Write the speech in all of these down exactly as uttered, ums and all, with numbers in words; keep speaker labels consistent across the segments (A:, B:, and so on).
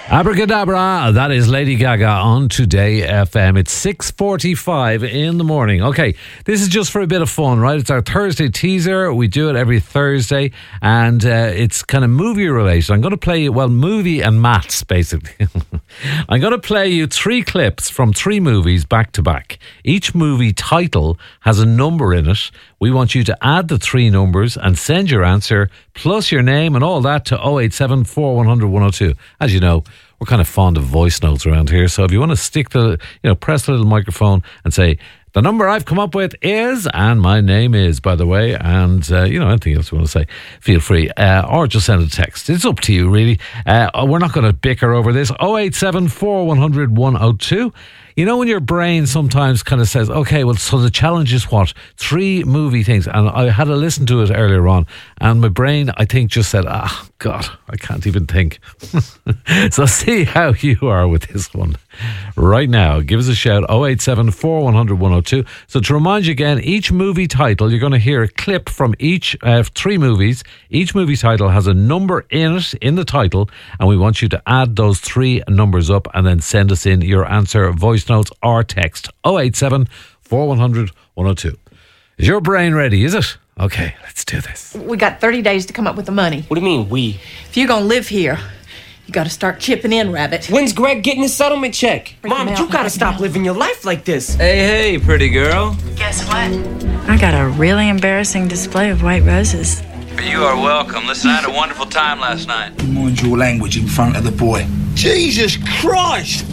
A: Abracadabra, that is Lady Gaga on Today F M. It's six forty-five in the morning. Okay, this is just for a bit of fun, right? It's our Thursday teaser. We do it every Thursday, and uh, it's kind of movie related. I'm going to play you, well, movie and maths, basically. I'm going to play you three clips from three movies back to back. Each movie title has a number in it. We want you to add the three numbers and send your answer, plus your name and all that, to oh eight seven, four one hundred, one oh two. As you know, we're kind of fond of voice notes around here. So if you want to stick the, you know, press the little microphone and say, the number I've come up with is, and my name is, by the way, and, uh, you know, anything else you want to say, feel free. Uh, or just send a text. It's up to you, really. Uh, we're not going to bicker over this. oh eight seven, four one hundred, one oh two. You know when your brain sometimes kind of says, okay, well, so the challenge is what? Three movie things. And I had to listen to it earlier on, and my brain, I think, just said, ah, God, I can't even think. So see how you are with this one. Right now, give us a shout, oh eight seven, four one hundred, one oh two. So to remind you again, each movie title, you're going to hear a clip from each uh, three movies. Each movie title has a number in it, in the title, and we want you to add those three numbers up and then send us in your answer, voice notes or text. oh eight seven, four one hundred, one oh two. Is your brain ready, is it? Okay, let's do this.
B: We got thirty days to come up with the money.
C: What do you mean, we?
B: If you're gonna live here, you gotta start chipping in, Rabbit.
C: When's Greg getting his settlement check?
B: Bring
C: Mom,
B: him out,
C: you gotta
B: bring
C: stop
B: him out.
C: living your life like this.
D: Hey, hey, pretty girl.
B: Guess what?
E: I got a really embarrassing display of white roses.
D: You are welcome. Listen, I had a wonderful time last night.
F: Mind your language in front of the boy.
C: Jesus Christ!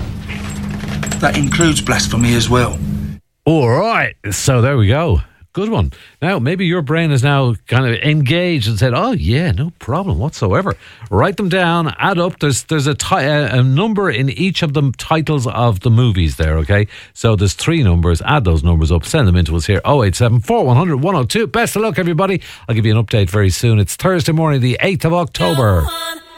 F: That includes blasphemy as well.
A: All right, so there we go. Good one. Now, maybe your brain is now kind of engaged and said, oh, yeah, no problem whatsoever. Write them down, add up. There's there's a, ti- a number in each of the titles of the movies there, okay? So there's three numbers. Add those numbers up. Send them in to us here, oh eight seven, four one hundred, one oh two. Best of luck, everybody. I'll give you an update very soon. It's Thursday morning, the eighth of October.